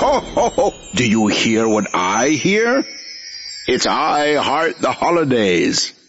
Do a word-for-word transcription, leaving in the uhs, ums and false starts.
ho, ho, ho. Do you hear what I hear? It's I Heart the Holidays.